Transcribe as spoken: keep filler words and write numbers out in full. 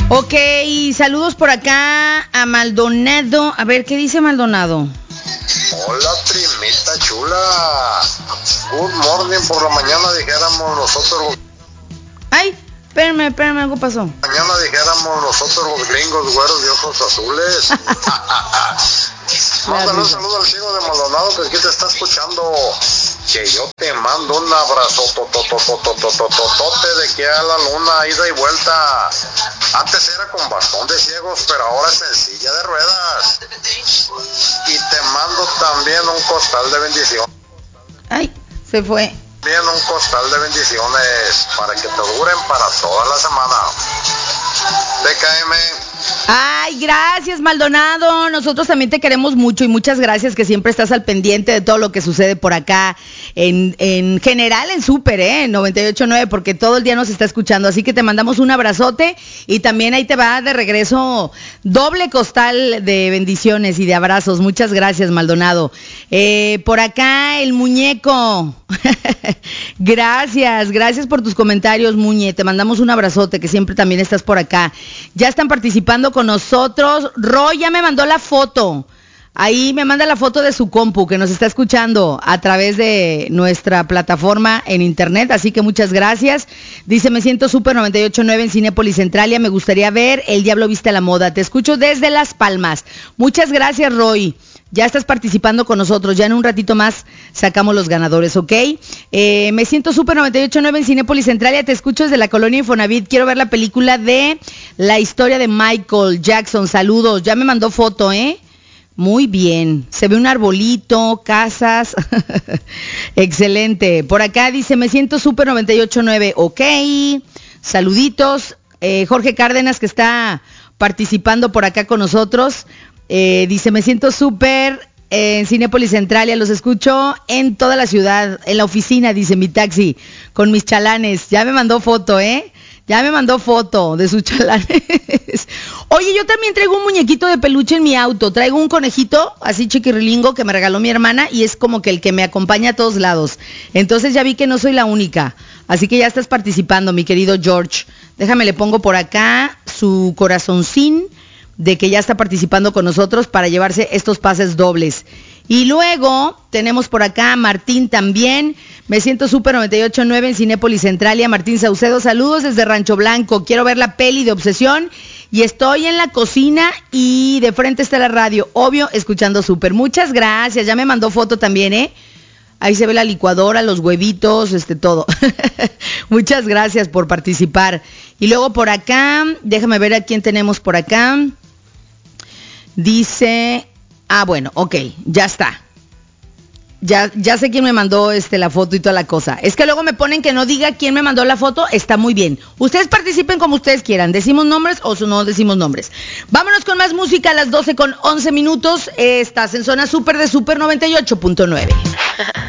Ok, saludos por acá a Maldonado. A ver, ¿qué dice Maldonado? Hola, primita chula. Good morning, por la mañana dijéramos nosotros. Ay, espérame, espérame, algo pasó. Mañana dijéramos nosotros los gringos güeros de ojos azules. Mándale un saludo al ciego de Maldonado que aquí te está escuchando. Que yo te mando un abrazo tototototototote de que a la luna ida y vuelta. Antes era con bastón de ciegos, pero ahora es en silla de ruedas. Y te mando también un costal de bendiciones. Ay, se fue. También un costal de bendiciones para que te duren para toda la semana. T K M. Ay, gracias, Maldonado. Nosotros también te queremos mucho y muchas gracias que siempre estás al pendiente de todo lo que sucede por acá. En, en general, en Súper, ¿eh? En noventa y ocho punto nueve, porque todo el día nos está escuchando. Así que te mandamos un abrazote y también ahí te va de regreso doble costal de bendiciones y de abrazos. Muchas gracias, Maldonado. Eh, por acá, el muñeco. Gracias, gracias por tus comentarios, Muñe. Te mandamos un abrazote, que siempre también estás por acá. Ya están participando con nosotros. Roy ya me mandó la foto. Ahí me manda la foto de su compu, que nos está escuchando a través de nuestra plataforma en internet, así que muchas gracias. Dice, me siento súper noventa y ocho punto nueve en Cinépolis Centralia, me gustaría ver El Diablo Viste a la Moda. Te escucho desde Las Palmas. Muchas gracias, Roy. Ya estás participando con nosotros, ya en un ratito más sacamos los ganadores, ¿ok? Eh, me siento súper noventa y ocho punto nueve en Cinépolis Centralia, te escucho desde la colonia Infonavit, quiero ver la película de La Historia de Michael Jackson. Saludos, ya me mandó foto, ¿eh? Muy bien, se ve un arbolito, casas, excelente. Por acá dice, me siento súper noventa y ocho punto nueve, ok, saluditos. Eh, Jorge Cárdenas, que está participando por acá con nosotros, eh, dice, me siento súper eh, en Cinépolis Centralia, los escucho en toda la ciudad, en la oficina, dice, mi taxi, con mis chalanes. Ya me mandó foto, ¿eh? Ya me mandó foto de sus chalanes. Oye, yo también traigo un muñequito de peluche en mi auto. Traigo un conejito, así chiquirrilingo, que me regaló mi hermana y es como que el que me acompaña a todos lados. Entonces ya vi que no soy la única. Así que ya estás participando, mi querido George. Déjame, le pongo por acá su corazoncín de que ya está participando con nosotros para llevarse estos pases dobles. Y luego tenemos por acá a Martín también. Me siento súper noventa y ocho punto nueve en Cinépolis Centralia. Martín Saucedo, saludos desde Rancho Blanco. Quiero ver la peli de Obsesión y estoy en la cocina y de frente está la radio. Obvio, escuchando Súper. Muchas gracias. Ya me mandó foto también, ¿eh? Ahí se ve la licuadora, los huevitos, este, todo. Muchas gracias por participar. Y luego por acá, déjame ver a quién tenemos por acá. Dice... Ah, bueno, ok, ya está. Ya, ya sé quién me mandó este, la foto y toda la cosa. Es que luego me ponen que no diga quién me mandó la foto. Está muy bien. Ustedes participen como ustedes quieran. ¿Decimos nombres o no decimos nombres? Vámonos con más música a las doce con once minutos. Estás en Zona Súper de Súper noventa y ocho punto nueve.